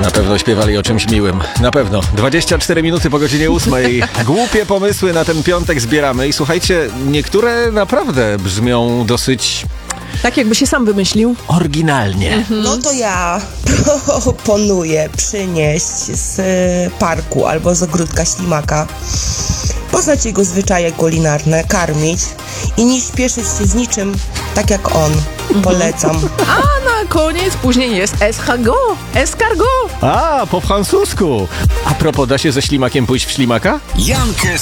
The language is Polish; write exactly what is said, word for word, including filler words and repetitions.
Na pewno śpiewali o czymś miłym. Na pewno. dwadzieścia cztery minuty po godzinie ósmej. Głupie pomysły na ten piątek zbieramy. I słuchajcie, niektóre naprawdę brzmią dosyć... Tak jakby się sam wymyślił. Oryginalnie. Mhm. No to ja proponuję przynieść z parku albo z ogródka ślimaka, poznać jego zwyczaje kulinarne, karmić i nie śpieszyć się z niczym, tak jak on. Polecam. A na koniec później jest escargot. Escargot. A, po francusku. A propos, da się ze ślimakiem pójść w ślimaka? Jankę